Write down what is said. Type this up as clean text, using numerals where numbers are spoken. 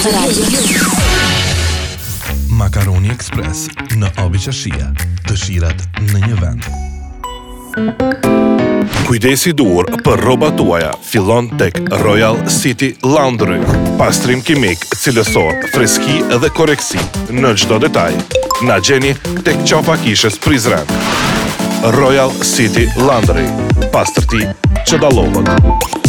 Makaroni Express në Obi Qashia, dëshirat në një vend. Kujdesi dur për rrobat tuaja fillon tek Royal City Laundry. Pastrim kimik, cilësor, freski dhe koreksi në çdo detaj. Na gjeni tek qofa kishës Prizren. Royal City Laundry. Pastërti që dallohet.